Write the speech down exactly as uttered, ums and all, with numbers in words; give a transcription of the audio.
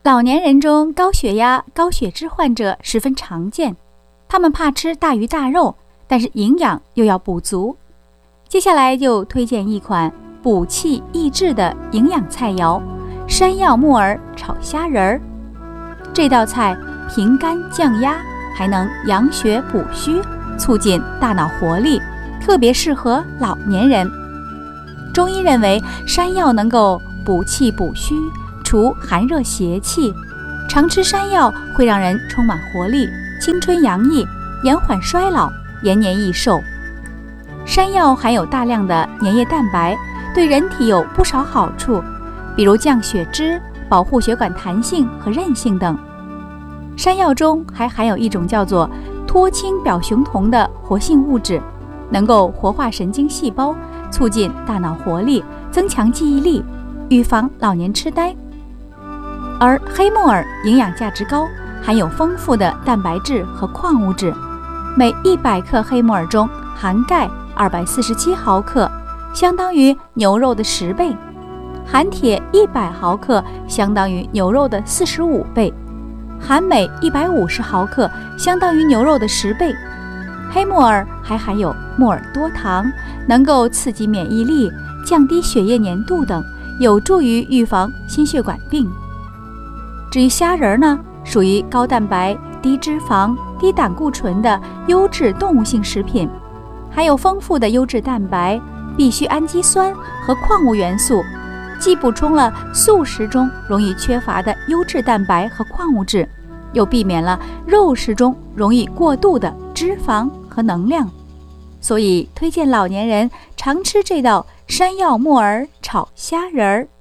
老年人中高血压、高血脂患者十分常见，他们怕吃大鱼大肉，但是营养又要补足。接下来就推荐一款补气益智的营养菜肴——山药木耳炒虾仁儿。这道菜平肝降压，还能养血补虚，促进大脑活力，特别适合老年人。中医认为，山药能够补气补虚，除寒热邪气。常吃山药会让人充满活力，青春洋溢，延缓衰老，延年益寿。山药含有大量的粘液蛋白，对人体有不少好处，比如降血脂、保护血管弹性和韧性等。山药中还含有一种叫做脱氢表雄酮的活性物质，能够活化神经细胞，促进大脑活力，增强记忆力，预防老年痴呆。而黑木耳营养价值高，含有丰富的蛋白质和矿物质，每一百克黑木耳中含钙二百四十七毫克，相当于牛肉的十倍；含铁一百毫克，相当于牛肉的四十五倍；含镁一百五十毫克，相当于牛肉的十倍。黑木耳还含有木耳多糖，能够刺激免疫力，降低血液粘度等，有助于预防心血管病。至于虾仁呢，属于高蛋白、低脂肪、低胆固醇的优质动物性食品，含有丰富的优质蛋白、必需氨基酸和矿物元素，既补充了素食中容易缺乏的优质蛋白和矿物质，又避免了肉食中容易过度的脂肪和能量，所以推荐老年人常吃这道山药木耳炒虾仁儿。